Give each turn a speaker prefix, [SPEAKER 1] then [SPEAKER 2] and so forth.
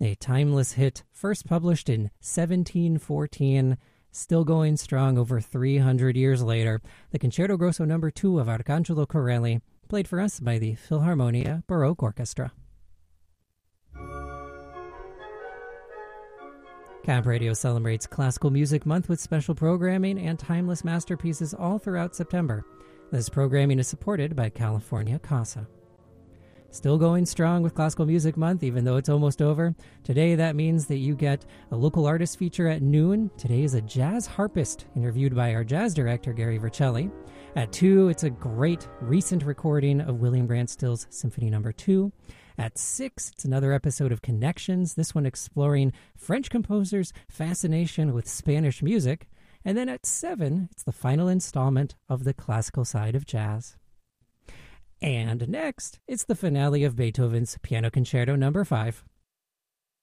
[SPEAKER 1] a timeless hit first published in 1714, still going strong over 300 years later. The Concerto Grosso No. 2 of Arcangelo Corelli, played for us by the Philharmonia Baroque Orchestra. Camp Radio celebrates Classical Music Month with special programming and timeless masterpieces all throughout September. This programming is supported by California CASA. Still going strong with Classical Music Month, even though it's almost over. Today, that means that you get a local artist feature at noon. Today is a jazz harpist interviewed by our jazz director, Gary Vercelli. At 2, it's a great recent recording of William Grant Still's Symphony No. 2. At 6, it's another episode of Connections, this one exploring French composers' fascination with Spanish music. And then at 7, it's the final installment of the classical side of jazz. And next, it's the finale of Beethoven's Piano Concerto No. 5.